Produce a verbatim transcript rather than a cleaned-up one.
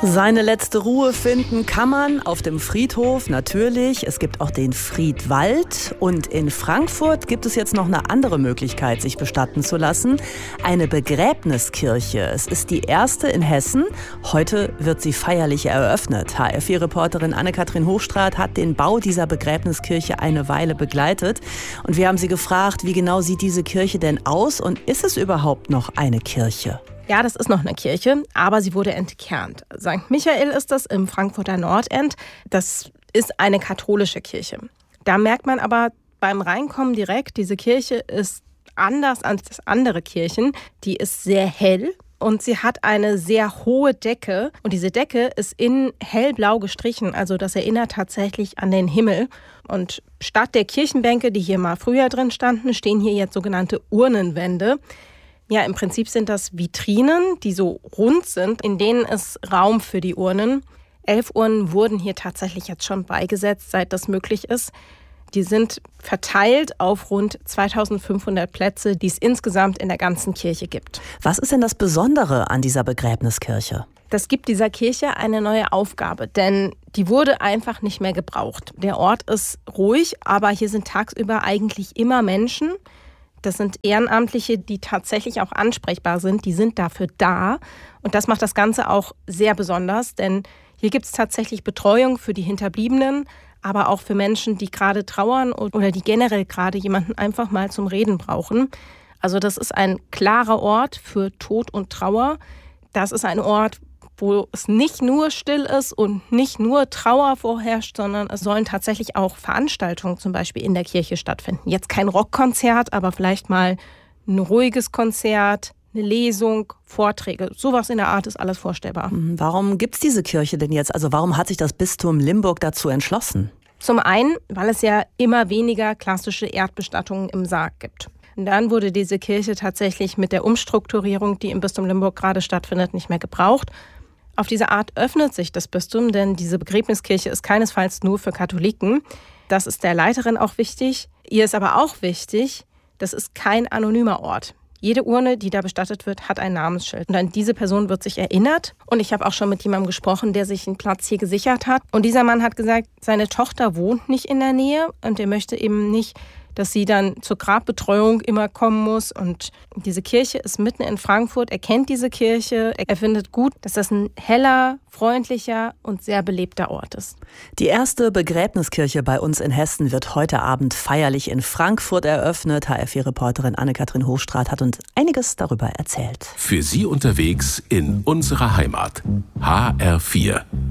Seine letzte Ruhe finden kann man auf dem Friedhof, natürlich. Es gibt auch den Friedwald. Und in Frankfurt gibt es jetzt noch eine andere Möglichkeit, sich bestatten zu lassen. Eine Begräbniskirche. Es ist die erste in Hessen. Heute wird sie feierlich eröffnet. H R vier-Reporterin Anne-Kathrin Hochstraat hat den Bau dieser Begräbniskirche eine Weile begleitet. Und wir haben sie gefragt, wie genau sieht diese Kirche denn aus und ist es überhaupt noch eine Kirche? Ja, das ist noch eine Kirche, aber sie wurde entkernt. Sankt Michael ist das im Frankfurter Nordend. Das ist eine katholische Kirche. Da merkt man aber beim Reinkommen direkt, diese Kirche ist anders als andere Kirchen. Die ist sehr hell und sie hat eine sehr hohe Decke. Und diese Decke ist innen hellblau gestrichen, also das erinnert tatsächlich an den Himmel. Und statt der Kirchenbänke, die hier mal früher drin standen, stehen hier jetzt sogenannte Urnenwände. Ja, im Prinzip sind das Vitrinen, die so rund sind, in denen ist Raum für die Urnen. Elf Urnen wurden hier tatsächlich jetzt schon beigesetzt, seit das möglich ist. Die sind verteilt auf rund zweitausendfünfhundert Plätze, die es insgesamt in der ganzen Kirche gibt. Was ist denn das Besondere an dieser Begräbniskirche? Das gibt dieser Kirche eine neue Aufgabe, denn die wurde einfach nicht mehr gebraucht. Der Ort ist ruhig, aber hier sind tagsüber eigentlich immer Menschen. Das sind Ehrenamtliche, die tatsächlich auch ansprechbar sind. Die sind dafür da. Und das macht das Ganze auch sehr besonders, denn hier gibt es tatsächlich Betreuung für die Hinterbliebenen, aber auch für Menschen, die gerade trauern oder die generell gerade jemanden einfach mal zum Reden brauchen. Also das ist ein klarer Ort für Tod und Trauer. Das ist ein Ort, wo es nicht nur still ist und nicht nur Trauer vorherrscht, sondern es sollen tatsächlich auch Veranstaltungen zum Beispiel in der Kirche stattfinden. Jetzt kein Rockkonzert, aber vielleicht mal ein ruhiges Konzert, eine Lesung, Vorträge. Sowas in der Art ist alles vorstellbar. Warum gibt es diese Kirche denn jetzt? Also warum hat sich das Bistum Limburg dazu entschlossen? Zum einen, weil es ja immer weniger klassische Erdbestattungen im Sarg gibt. Und dann wurde diese Kirche tatsächlich mit der Umstrukturierung, die im Bistum Limburg gerade stattfindet, nicht mehr gebraucht. Auf diese Art öffnet sich das Bistum, denn diese Begräbniskirche ist keinesfalls nur für Katholiken. Das ist der Leiterin auch wichtig. Ihr ist aber auch wichtig, das ist kein anonymer Ort. Jede Urne, die da bestattet wird, hat ein Namensschild. Und an diese Person wird sich erinnert. Und ich habe auch schon mit jemandem gesprochen, der sich einen Platz hier gesichert hat. Und dieser Mann hat gesagt, seine Tochter wohnt nicht in der Nähe und er möchte eben nicht, dass sie dann zur Grabbetreuung immer kommen muss. Und diese Kirche ist mitten in Frankfurt. Er kennt diese Kirche. Er findet gut, dass das ein heller, freundlicher und sehr belebter Ort ist. Die erste Begräbniskirche bei uns in Hessen wird heute Abend feierlich in Frankfurt eröffnet. H R vier-Reporterin Anne-Kathrin Hochstraat hat uns einiges darüber erzählt. Für Sie unterwegs in unserer Heimat. H R vier.